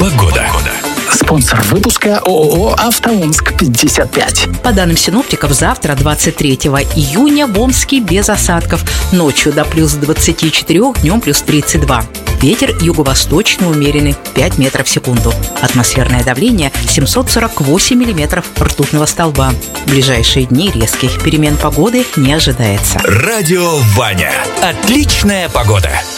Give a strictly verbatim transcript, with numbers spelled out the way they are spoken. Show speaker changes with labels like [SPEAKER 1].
[SPEAKER 1] Погода.
[SPEAKER 2] Спонсор выпуска ООО «АвтоОмск пятьдесят пять».
[SPEAKER 3] По данным синоптиков, завтра, двадцать третьего июня, в Омске без осадков. Ночью до плюс двадцати четырёх, днем плюс тридцать два. Ветер юго-восточный умеренный пять метров в секунду. Атмосферное давление семьсот сорок восемь миллиметров ртутного столба. В ближайшие дни резких перемен погоды не ожидается.
[SPEAKER 1] Радио Ваня. Отличная погода.